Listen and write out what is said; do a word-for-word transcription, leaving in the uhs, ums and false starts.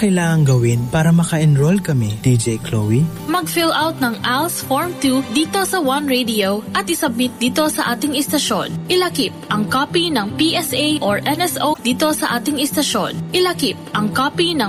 kailangan gawin para maka-enroll kami, D J Chloe? Mag-fill out ng A L S Form two dito sa One Radio at isubmit dito sa ating istasyon. Ilakip ang copy ng P S A or N S O dito sa ating istasyon. Ilakip ang copy ng